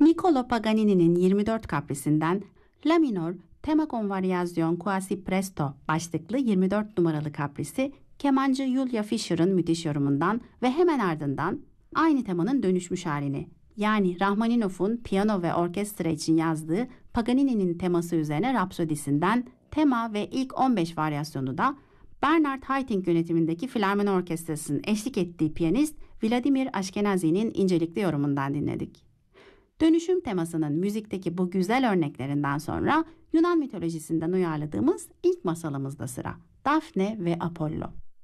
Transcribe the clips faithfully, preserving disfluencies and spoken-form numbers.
Niccolo Paganini'nin yirmi dört kaprisinden La minor tema con variazione quasi presto başlıklı yirmi dört numaralı kaprisi kemancı Julia Fischer'ın müthiş yorumundan ve hemen ardından aynı temanın dönüşmüş halini, yani Rahmaninov'un piyano ve orkestra için yazdığı Paganini'nin teması üzerine Rapsodisinden tema ve ilk on beş varyasyonu da Bernard Haitink yönetimindeki Filarmoni Orkestrası'nın eşlik ettiği piyanist Vladimir Ashkenazy'nin incelikli yorumundan dinledik. Dönüşüm temasının müzikteki bu güzel örneklerinden sonra Yunan mitolojisinden uyarladığımız ilk masalımızda sıra. Daphne ve Apollo.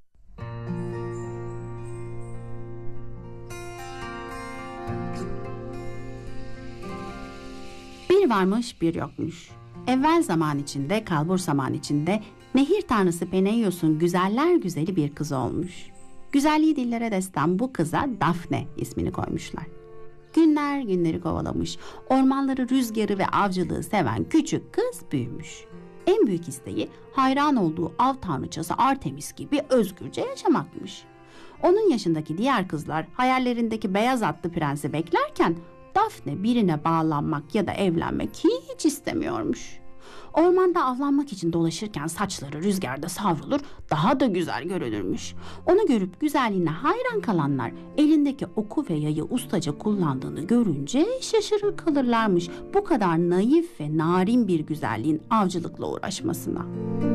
Bir varmış bir yokmuş. Evvel zaman içinde, kalbur zaman içinde nehir tanrısı Peneios'un güzeller güzeli bir kızı olmuş. Güzelliği dillere destan bu kıza Daphne ismini koymuşlar. Günler günleri kovalamış, ormanları, rüzgarı ve avcılığı seven küçük kız büyümüş. En büyük isteği hayran olduğu av tanrıçası Artemis gibi özgürce yaşamakmış. Onun yaşındaki diğer kızlar hayallerindeki beyaz atlı prensi beklerken Daphne birine bağlanmak ya da evlenmek hiç istemiyormuş. Ormanda avlanmak için dolaşırken saçları rüzgarda savrulur, daha da güzel görünürmüş. Onu görüp güzelliğine hayran kalanlar elindeki oku ve yayı ustaca kullandığını görünce şaşırır kalırlarmış bu kadar naif ve narin bir güzelliğin avcılıkla uğraşmasına.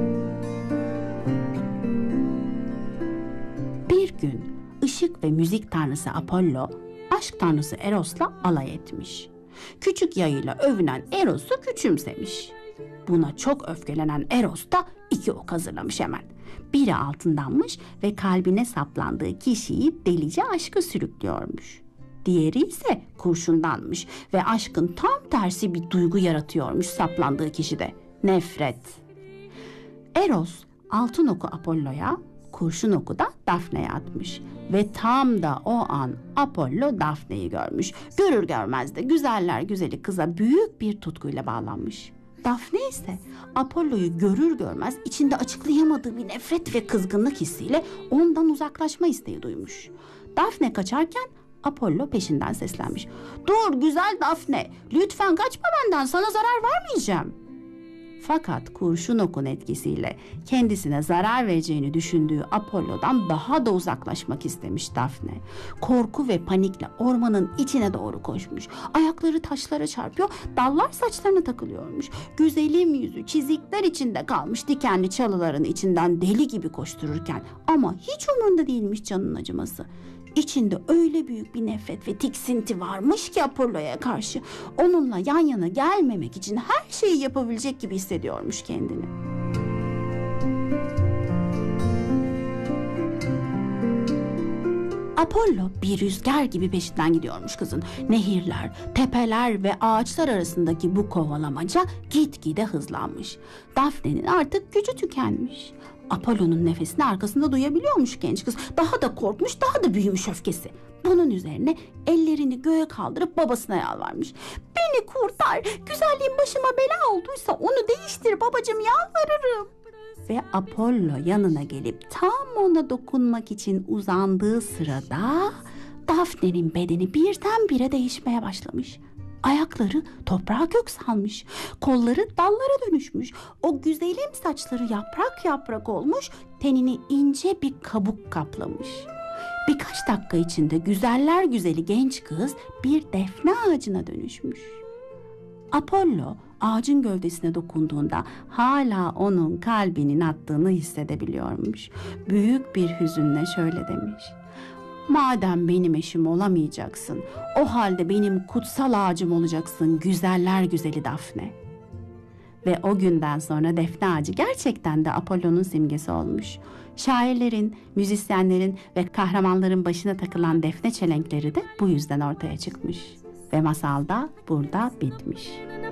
Bir gün ışık ve müzik tanrısı Apollo aşk tanrısı Eros'la alay etmiş. Küçük yayıyla övünen Eros'u küçümsemiş. Buna çok öfkelenen Eros da iki ok hazırlamış hemen. Biri altındanmış ve kalbine saplandığı kişiyi delice aşka sürüklüyormuş. Diğeri ise kurşundanmış ve aşkın tam tersi bir duygu yaratıyormuş saplandığı kişide. Nefret. Eros altın oku Apollo'ya, kurşun oku da Daphne'ye atmış. Ve tam da o an Apollo Daphne'yi görmüş. Görür görmez de güzeller güzeli kıza büyük bir tutkuyla bağlanmış. Daphne ise Apollo'yu görür görmez içinde açıklayamadığı bir nefret ve kızgınlık hissiyle ondan uzaklaşma isteği duymuş. Daphne kaçarken Apollo peşinden seslenmiş. "Dur güzel Daphne, lütfen kaçma benden, sana zarar vermeyeceğim." Fakat kurşun okun etkisiyle kendisine zarar vereceğini düşündüğü Apollo'dan daha da uzaklaşmak istemiş Daphne. Korku ve panikle ormanın içine doğru koşmuş. Ayakları taşlara çarpıyor, dallar saçlarına takılıyormuş. Güzelim yüzü çizikler içinde kalmış dikenli çalıların içinden deli gibi koştururken ama hiç umurunda değilmiş canının acıması. İçinde öyle büyük bir nefret ve tiksinti varmış ki Apollo'ya karşı onunla yan yana gelmemek için her şeyi yapabilecek gibi hissediyormuş kendini. Apollo bir rüzgar gibi peşinden gidiyormuş kızın. Nehirler, tepeler ve ağaçlar arasındaki bu kovalamaca gitgide hızlanmış. Daphne'nin artık gücü tükenmiş. Apollo'nun nefesini arkasında duyabiliyormuş genç kız. Daha da korkmuş, daha da büyümüş öfkesi. Bunun üzerine ellerini göğe kaldırıp babasına yalvarmış. "Beni kurtar, güzelliğin başıma bela olduysa onu değiştir babacığım, yalvarırım." Ve Apollo yanına gelip tam ona dokunmak için uzandığı sırada Daphne'nin bedeni birdenbire değişmeye başlamış. Ayakları toprağa kök salmış, kolları dallara dönüşmüş, o güzelim saçları yaprak yaprak olmuş, tenini ince bir kabuk kaplamış. Birkaç dakika içinde güzeller güzeli genç kız bir defne ağacına dönüşmüş. Apollo ağacın gövdesine dokunduğunda hala onun kalbinin attığını hissedebiliyormuş. Büyük bir hüzünle şöyle demiş: "Madem benim eşim olamayacaksın, o halde benim kutsal ağacım olacaksın güzeller güzeli Daphne." Ve o günden sonra defne ağacı gerçekten de Apollo'nun simgesi olmuş. Şairlerin, müzisyenlerin ve kahramanların başına takılan defne çelenkleri de bu yüzden ortaya çıkmış. Ve masal da burada bitmiş.